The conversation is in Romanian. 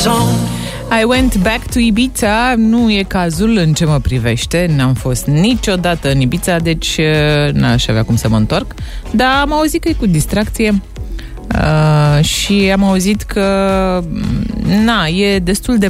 I went back to Ibiza. Nu e cazul în ce mă privește. N-am fost niciodată în Ibiza, deci n-aș avea cum să mă întorc. Dar am auzit că e cu distracție și am auzit că e destul de